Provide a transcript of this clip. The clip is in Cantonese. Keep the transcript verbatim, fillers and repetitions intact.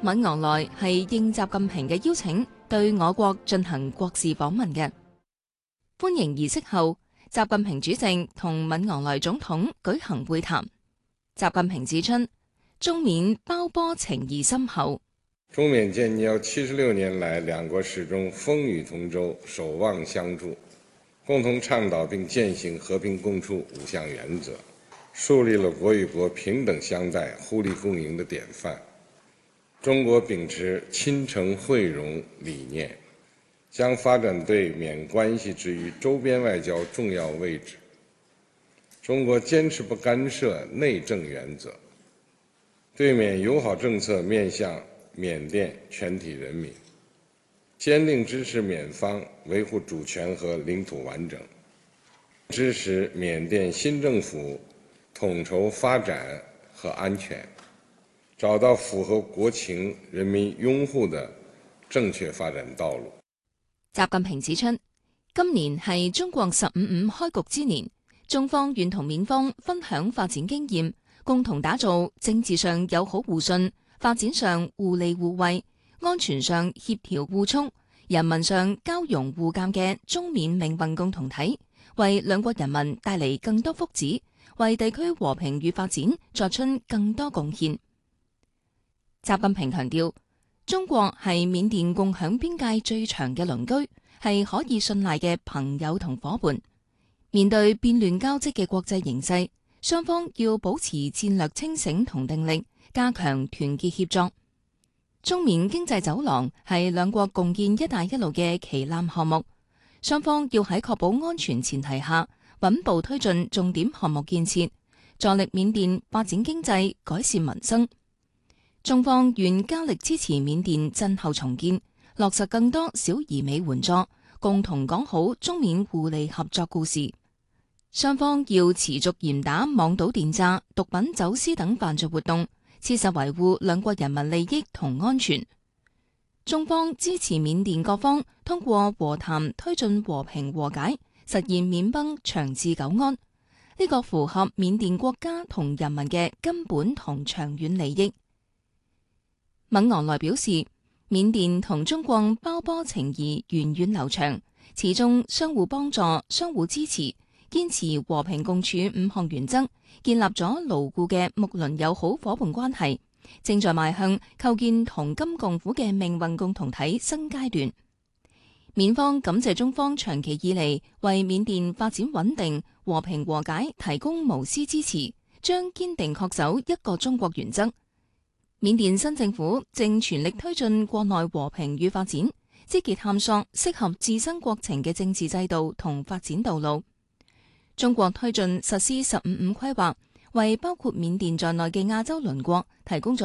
敏昂萊係應習近平嘅邀請，對我國進行國事訪問嘅。歡迎儀式後，習近平主席同敏昂萊總統舉行會談。習近平指出，中緬胞波情誼深厚。 中緬建交七十六年來，兩國始終風雨同舟，守望相助，共同倡導並踐行和平共處五項原則，樹立了國與國平等相待、互利共贏的典範。中國秉持親誠惠容理念，將發展對緬關係置於周邊外交重要位置。中國堅持不干涉內政原則，對緬友好政策面向緬甸全體人民，堅定支持緬方維護主權和領土完整，支持緬甸新政府統籌發展和安全，找到符合國情、人民擁護的正確發展道路。 習近平指出，今年係中國十五五開局之年，中方願同緬方分享發展經驗，共同打造政治上友好互信、發展上互利互惠、安全上協調互促、人民上交融互鑒嘅中緬命運共同體，為兩國人民帶嚟更多福祉，為地區和平與發展作出更多貢獻。習近平強調，中國係緬甸共享邊界最長嘅鄰居，係可以信賴嘅朋友同夥伴。面對變亂交織嘅國際形勢，雙方要保持戰略清醒同定力，加強團結協作。中緬經濟走廊係兩國共建「一帶一路」嘅旗艦項目，雙方要喺確保安全前提下，穩步推進重點項目建設，助力緬甸發展經濟、改善民生。中方願加力支持緬甸震後重建，落實更多小而美援助，共同講好中緬互利合作故事。雙方要持續嚴打網賭電詐、毒品走私等犯罪活動，切實維護兩國人民利益同安全。中方支持緬甸各方通過和談推進和平和解，實現緬崩長治久安。呢個符合緬甸國家同人民嘅根本同長遠利益。敏昂萊表示，緬甸同中國胞波情誼源遠流長，始終相互幫助、相互支持，堅持和平共處五項原則，建立咗牢固嘅睦鄰友好伙伴關係，正在邁向構建同甘共苦嘅命運共同體新階段。緬方感謝中方長期以嚟為緬甸發展穩定、和平和解提供無私支持，將堅定恪守一個中國原則。緬甸新政府正全力推進國內和平與發展，積極探索適合自身國情嘅政治制度同發展道路。中國推進實施十五五規劃，為包括緬甸在內嘅亞洲鄰國提供咗